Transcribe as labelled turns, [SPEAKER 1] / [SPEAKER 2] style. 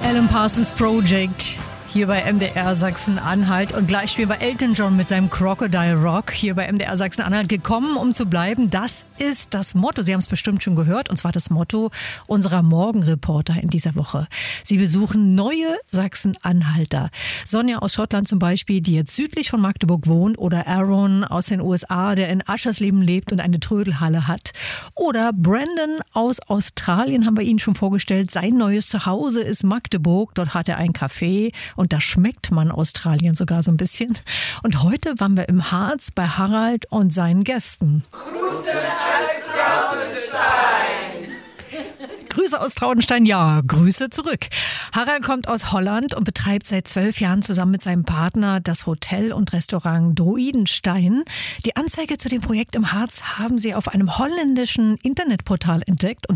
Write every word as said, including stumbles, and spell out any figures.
[SPEAKER 1] Alan Parsons Project hier bei M D R Sachsen-Anhalt und gleich spielen wir Elton John mit seinem Crocodile Rock hier bei M D R Sachsen-Anhalt. Gekommen, um zu bleiben, das ist das Motto. Sie haben es bestimmt schon gehört und zwar das Motto unserer Morgenreporter in dieser Woche. Sie besuchen neue Sachsen-Anhalter. Sonja aus Schottland zum Beispiel, die jetzt südlich von Magdeburg wohnt, oder Aaron aus den U S A, der in Aschersleben lebt und eine Trödelhalle hat. Oder Brandon aus Australien haben wir Ihnen schon vorgestellt. Sein neues Zuhause ist Magdeburg. Dort hat er ein Café. Und da schmeckt man Australien sogar so ein bisschen. Und heute waren wir im Harz bei Harald und seinen Gästen.
[SPEAKER 2] Guten Alt Trautenstein!
[SPEAKER 1] Grüße aus Trautenstein, ja, Grüße zurück. Harald kommt aus Holland und betreibt seit zwölf Jahren zusammen mit seinem Partner das Hotel und Restaurant Druidenstein. Die Anzeige zu dem Projekt im Harz haben sie auf einem holländischen Internetportal entdeckt und